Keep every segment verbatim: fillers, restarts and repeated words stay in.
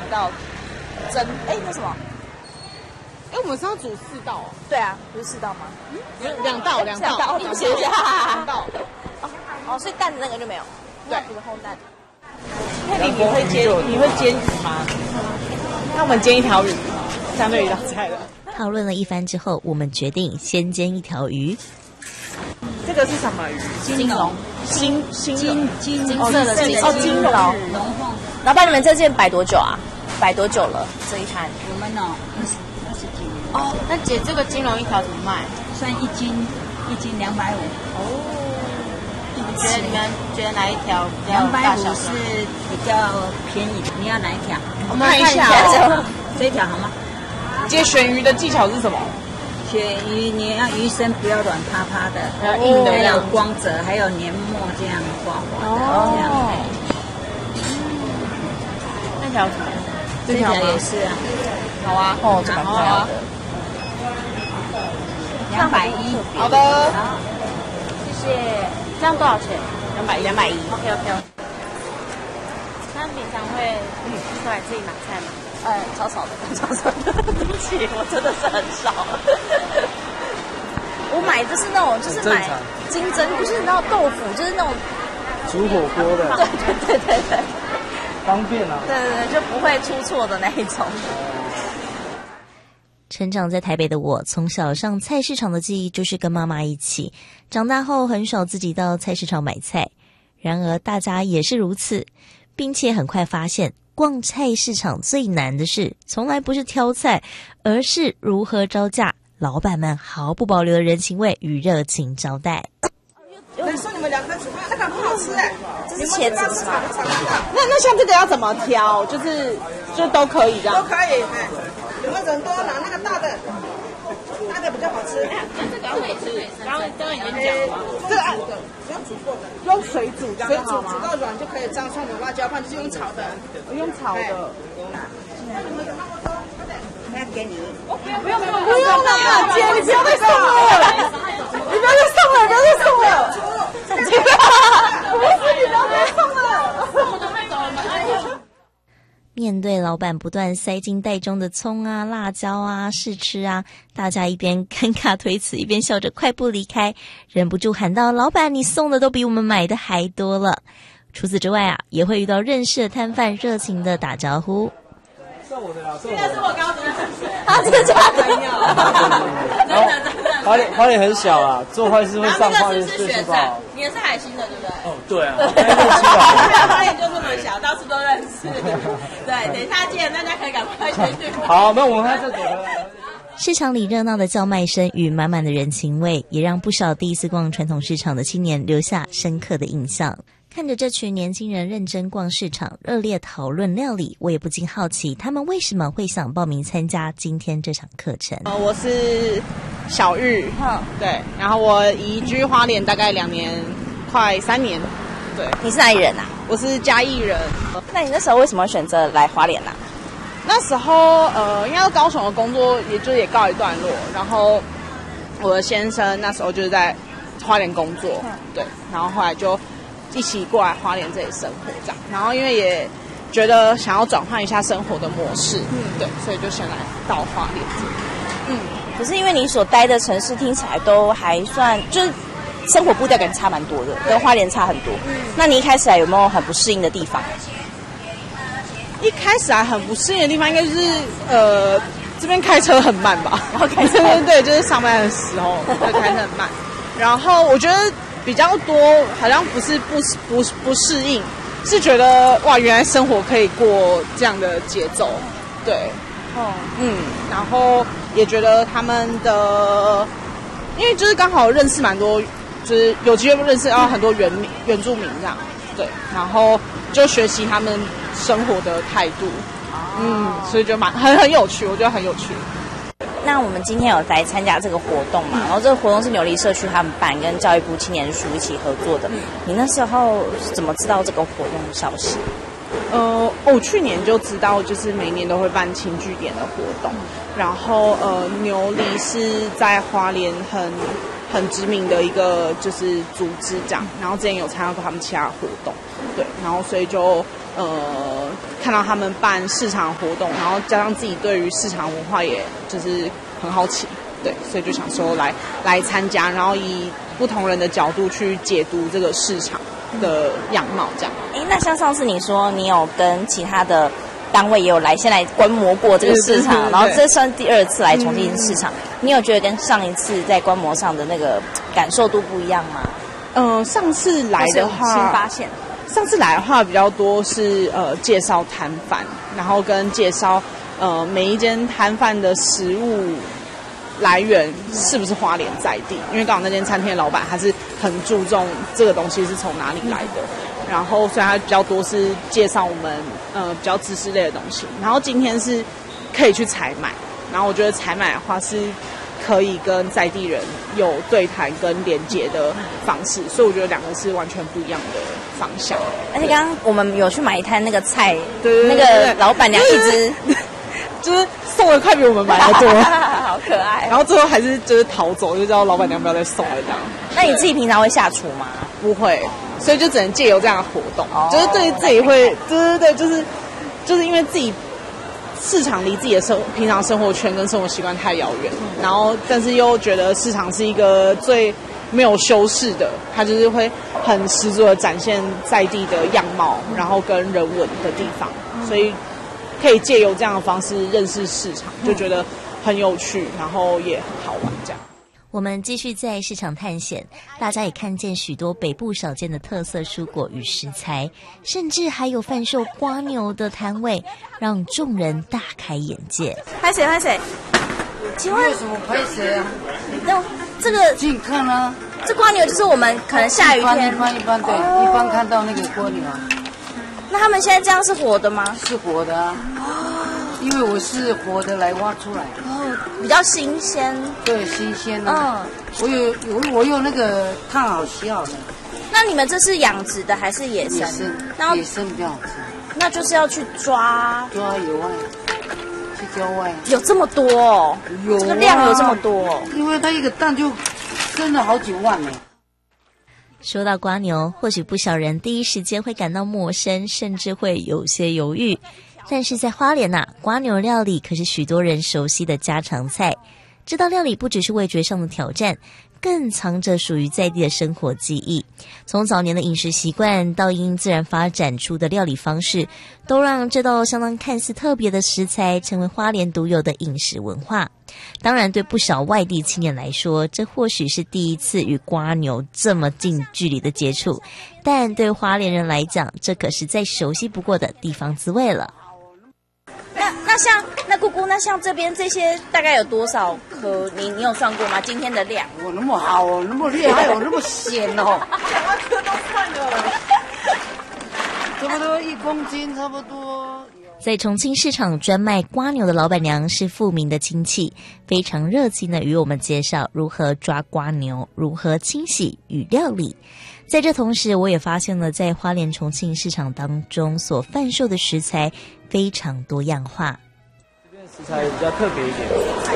道蒸，哎，那什么？ 哎，我们是要煮四道哦。 对啊，不是四道吗？ 嗯，两道，两道， 两道，谢谢。两道。 哦哦，所以蛋的那个就没有， 对， 不是烘蛋。 那你你会煎你会煎鱼吗？那我们煎一条鱼，相对一道菜了。 讨论了一番之后，我们决定先煎一条鱼。 这个是什么鱼？ 金龙， 金金金金金色的金哦，金龙。 老板，你们这件摆多久啊？摆多久了？这一摊？ 我们哦，二十二十几年。 哦，那姐这个金龙一条怎么卖？ 算一斤，一斤两百五。 哦。 你们觉得你们觉得哪一条比较两百五大小是比较便宜的？你要哪一条？ 我们看一下哦， 这一条好吗？ 姐选鱼的技巧是什么？ 选鱼你要鱼身不要软趴趴的， 要硬的， 还有光泽，还有黏膜这样滑滑的这样。 那条什么？ 这条也是啊。 好啊，哦，这蛮漂亮的。 两百一。 好的。 好， 谢谢。这样多少钱？ 两百一，两百一。 OK OK。 那平常会出来自己买菜吗？ 呃，超少的，超少的。对不起，我真的是很少。我买的是那种，就是买金针，不是那种豆腐，就是那种煮火锅的。 对对对对对。 方便啊。 对对对，就不会出错的那一种。 成长在台北的我，从小上菜市场的记忆就是跟妈妈一起，长大后很少自己到菜市场买菜。然而大家也是如此，并且很快发现，逛菜市场最难的事，从来不是挑菜，而是如何招架老板们毫不保留的人情味与热情招待。 能送你们两颗煮饭，那个很好吃哎， 这是茄子是吗？ 那那像这个要怎么挑？就是就都可以这样。 都可以，哎，有没有人多拿那个大的？大的比较好吃。 这个可以吃，刚刚刚刚已经讲了。 这个不用煮过的， 用水煮这样水煮煮到软就可以，这样像有辣椒饭就是用炒的， 用炒的。 那给你。 不用不用不用了，姐你不要再送了，你不要再送了，不要再送了。不是，你不要再送了。 我都会走了吗？ 面对老板不断塞进袋中的葱啊、辣椒啊、试吃啊，大家一边尴尬推辞，一边笑着快步离开，忍不住喊道：“老板，你送的都比我们买的还多了。”除此之外啊，也会遇到认识的摊贩热情的打招呼。 算我的啦，算我的。 那是我刚刚的。 啊，真的假的？ 真的真的。 花莲花莲很小啊，做坏事会上花莲市是吧？ 你也是海星的对不对？ 哦，对啊。 花莲就这么小，到处都认识。对，等一下见，大家可以赶快去对。 好，那我们开始走了。 市场里热闹的叫卖声与满满的人情味，也让不少第一次逛传统市场的青年留下深刻的印象。看着这群年轻人认真逛市场，热烈讨论料理，我也不禁好奇，他们为什么会想报名参加今天这场课程？ 呃，我是小玉， 嗯， 对，然后我移居花莲大概两年，快三年，对。 你是哪里人啊？ 我是嘉义人。 那你那时候为什么选择来花莲啊？ 那时候呃，应该高雄的工作也就也告一段落，然后我的先生那时候就是在花莲工作， 嗯、 对，然后后来就一起过来花莲这里生活这样，然后因为也觉得想要转换一下生活的模式，嗯，对，所以就先来到花莲这里。 嗯，可是因为你所待的城市听起来都还算，就是生活步调感差蛮多的，跟花莲差很多。嗯，那你一开始来有没有很不适应的地方？ 一开始来很不适应的地方，应该就是呃这边开车很慢吧， 然后开车对对，就是上班的时候就开车很慢，然后我觉得比较多好像不是不不不适应，是觉得哇，原来生活可以过这样的节奏，对， 哦， 嗯，然后也觉得他们的，因为就是刚好认识蛮多，就是有机会认识到很多原民原住民这样，对，然后就学习他们生活的态度，哦、嗯，所以就蛮很很有趣，我觉得很有趣。 那我们今天有来参加这个活动嘛？然后这个活动是牛犁社区他们办，跟教育部青年署一起合作的。嗯、你那时候是怎么知道这个活动的消息？ 呃，我去年就知道，就是每年都会办轻据点的活动，然后呃，牛犁是在花莲很很知名的一个就是组织这样，然后之前有参加过他们其他活动，对，然后所以就呃看到他们办市场活动，然后加上自己对于市场文化也就是很好奇，对，所以就想说来来参加，然后以不同人的角度去解读这个市场的样貌，这样。 哎，那像上次你说你有跟其他的单位也有来先来观摩过这个市场， 对对对对， 然后这算第二次来重庆市场，嗯，你有觉得跟上一次在观摩上的那个感受度不一样吗？ 嗯、呃，上次来的话， 新发现。 上次来的话比较多是呃介绍摊贩，然后跟介绍呃每一间摊贩的食物来源是不是花莲在地，因为刚好那间餐厅的老板他是很注重这个东西是从哪里来的，然后所以他比较多是介绍我们呃比较知识类的东西，然后今天是可以去采买，然后我觉得采买的话是可以跟在地人有对谈跟连结的方式，所以我觉得两个是完全不一样的方向。 而且刚刚我们有去买一摊那个菜， 对对对对， 那个老板娘一直就是送的快比我们买的多， 好可爱。 然后最后还是就是逃走，就叫老板娘不要再送了这样。 那你自己平常会下厨吗？ 不会，所以就只能借由这样的活动， 哦， 就是对自己会，对对对，就是就是因为自己市场离自己的生平常生活圈跟生活习惯太遥远，嗯，然后但是又觉得市场是一个最没有修饰的，它就是会很十足的展现在地的样貌，然后跟人文的地方，嗯，所以可以借由这样的方式认识市场，就觉得很有趣，然后也很好玩这样。 我们继续在市场探险，大家也看见许多北部少见的特色蔬果与食材，甚至还有贩售蝸牛的摊位，让众人大开眼界。 拍谁拍谁？请问为什么拍谁啊？ 那这个近看啊， 这蝸牛就是我们可能下雨天一般一般对，哦，一般看到那个蝸牛啊。 那他们现在这样是活的吗？ 是活的啊，哦，因为我是活的来挖出来的。 哦，比较新鲜。 对，新鲜的。嗯，我有有我有那个烫好洗好的。 那你们这是养殖的还是野生？ 野生， 然后野生比较好吃。 那就是要去抓抓野外，去郊外。 有这么多哦？ 有啊， 这个量有这么多哦？ 因为它一个蛋就生了好几万呢。 说到蝸牛，或许不少人第一时间会感到陌生，甚至会有些犹豫。但是在花莲啊，蝸牛料理可是许多人熟悉的家常菜。这道料理不只是味觉上的挑战，更藏着属于在地的生活记忆。从早年的饮食习惯到因自然发展出的料理方式，都让这道相当看似特别的食材成为花莲独有的饮食文化。当然，对不少外地青年来说，这或许是第一次与蝸牛这么近距离的接触，但对花莲人来讲，这可是再熟悉不过的地方滋味了。 那那像那姑姑，那像这边这些大概有多少颗？你你有算过吗？今天的量？ 我那么好哦，那么厉害哦，那么咸哦， 两万颗都算了， 差不多一公斤，差不多。 在重庆市场专卖蝸牛的老板娘是富民的亲戚，非常热情的与我们介绍如何抓蝸牛，如何清洗与料理。在这同时，我也发现了在花莲重庆市场当中所贩售的食材非常多样化。 这边食材比较特别一点，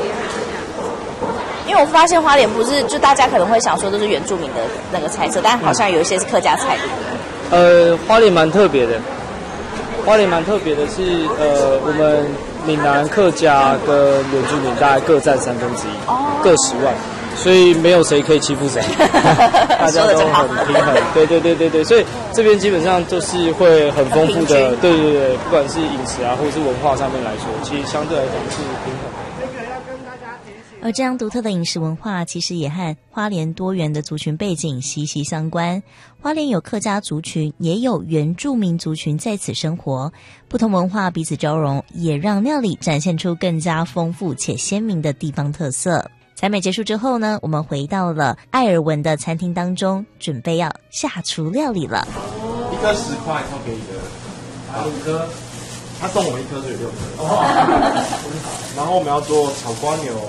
因为我发现花莲不是就大家可能会想说都是原住民的那个菜色，但好像有一些是客家菜。 呃，花莲蛮特别的。花莲蛮特别的是，呃，我们闽南客家跟原住民大概各占三分之一，哦，各十万，所以没有谁可以欺负谁，大家都很平衡。对对对对对，所以这边基本上就是会很丰富的，对对对，不管是饮食啊，或是文化上面来说，其实相对来讲是平衡的。 而这样独特的饮食文化，其实也和花莲多元的族群背景息息相关。花莲有客家族群，也有原住民族群在此生活，不同文化彼此交融，也让料理展现出更加丰富且鲜明的地方特色。采买结束之后呢，我们回到了艾尔文的餐厅当中，准备要下厨料理了。 一颗十块，超便宜的，还有五颗，他送我们一颗就有六颗。哦，然后我们要做炒蝸牛。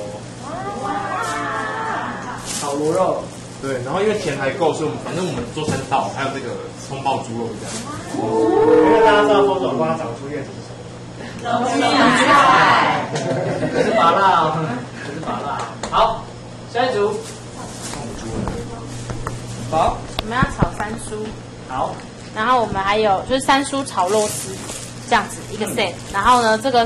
炒螺肉， 对，然后因为甜还够，所以我们反正我们做三道，还有这个葱爆猪肉这样。 因为大家知道凤爪瓜长出叶子是什么？ 龙心菜， 这是麻辣哦，这是麻辣。好，下一组。好， 我们要炒三蔬， 好， 然后我们还有就是三蔬炒肉丝这样子一个 set，然后呢这个